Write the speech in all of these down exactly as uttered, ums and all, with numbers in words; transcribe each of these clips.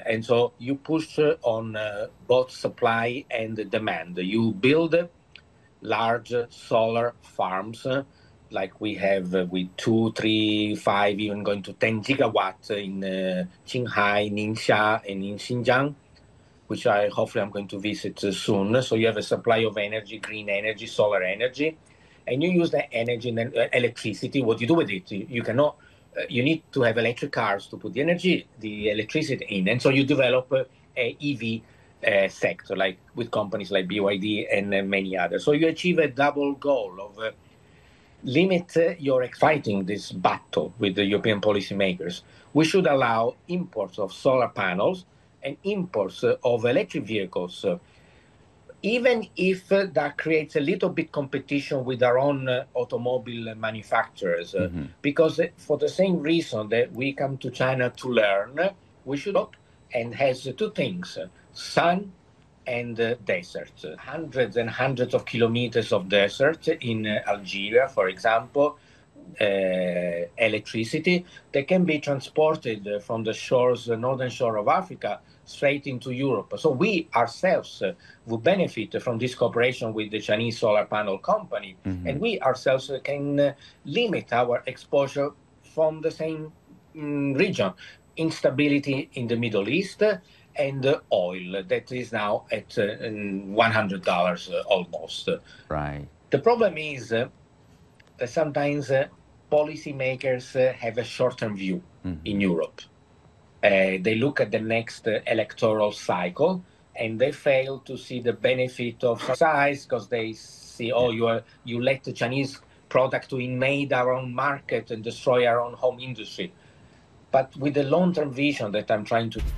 and so you push uh, on uh, both supply and demand. You build large solar farms, uh, like we have uh, with two, three, five, even going to ten gigawatts in uh, Qinghai, Ningxia, and in Xinjiang, which I hopefully I'm going to visit uh, soon. So you have a supply of energy, green energy, solar energy, and you use the energy and uh, electricity. What you do with it? You, you cannot. Uh, you need to have electric cars to put the energy, the electricity in, and so you develop uh, a E V uh, sector, like with companies like B Y D and uh, many others. So you achieve a double goal of uh, limit uh, your fighting this battle with the European policymakers. We should allow imports of solar panels and imports uh, of electric vehicles, uh, even if uh, that creates a little bit competition with our own uh, automobile manufacturers. Uh, mm-hmm. Because uh, for the same reason that we come to China to learn, uh, we should look and has uh, two things, uh, sun and uh, deserts. Uh, hundreds and hundreds of kilometers of desert in uh, Algeria, for example, uh, electricity that can be transported uh, from the shores, the northern shore of Africa, straight into Europe. So we ourselves uh, will benefit from this cooperation with the Chinese solar panel company, mm-hmm. and we ourselves uh, can uh, limit our exposure from the same um, region. Instability in the Middle East uh, and uh, oil that is now at uh, one hundred dollars uh, almost. Right. The problem is uh, that sometimes uh, policymakers uh, have a short-term view mm-hmm. in Europe. Uh, they look at the next uh, electoral cycle and they fail to see the benefit of size because they see, oh, you are, you let the Chinese product to invade our own market and destroy our own home industry. But with the long-term vision that I'm trying to...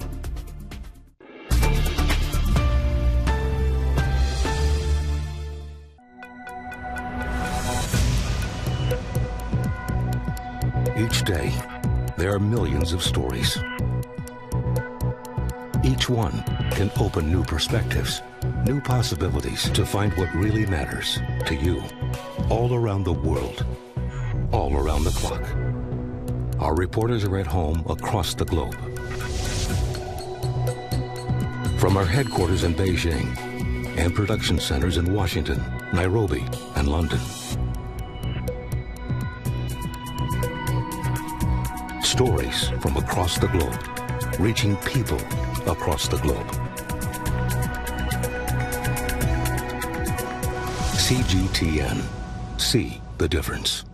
Each day, there are millions of stories. Each one can open new perspectives, new possibilities to find what really matters to you, all around the world, all around the clock. Our reporters are at home across the globe. From our headquarters in Beijing and production centers in Washington, Nairobi, and London. Stories from across the globe, reaching people across the globe. C G T N. See the difference.